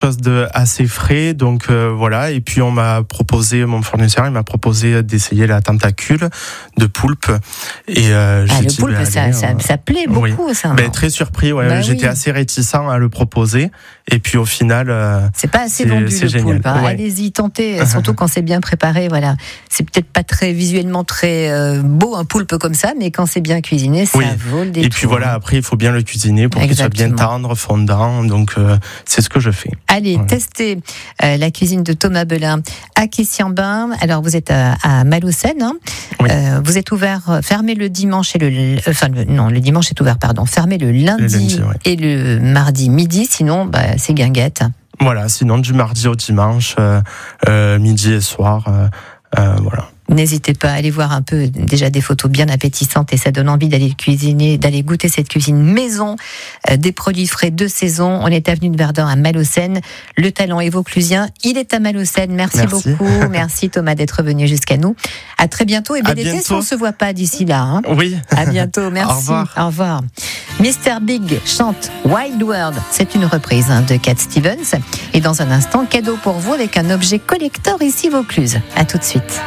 chose de assez frais, donc voilà. Et puis mon fournisseur, il m'a proposé d'essayer la tentacule de poulpe. Et le poulpe, ça plaît beaucoup, ça. Très surpris, ouais. J'étais assez réticent à le proposer. Et puis au final, c'est pas assez vendu le génial. Poulpe. Ouais. Allez-y, tentez, surtout quand c'est bien préparé. Voilà, c'est peut-être pas visuellement très beau un poulpe comme ça, mais quand c'est bien cuisiné, ça vaut le détour. Et puis voilà, après il faut bien le cuisiner pour qu'il soit bien tendre, fondant. Donc c'est ce que je fais. Allez, testez la cuisine de Thomas Belin à Quessiambin. Alors vous êtes à Malaucène. Hein. Oui. Vous êtes ouvert, fermé le dimanche et le dimanche est ouvert, pardon, fermé le lundi et le mardi midi. Sinon, c'est guinguette. Voilà, sinon du mardi au dimanche, midi et soir, voilà. N'hésitez pas à aller voir un peu déjà des photos bien appétissantes et ça donne envie d'aller cuisiner, d'aller goûter cette cuisine maison, des produits frais de saison. On est avenue de Verdun à Malaucène. Le talent est vauclusien, il est à Malaucène. Merci beaucoup. Merci Thomas d'être venu jusqu'à nous. À très bientôt et bel été si on ne se voit pas d'ici là. Hein. Oui. À bientôt, merci. Au revoir. Mr Big chante Wild World. C'est une reprise de Cat Stevens. Et dans un instant, cadeau pour vous avec un objet collector ici Vaucluse. À tout de suite.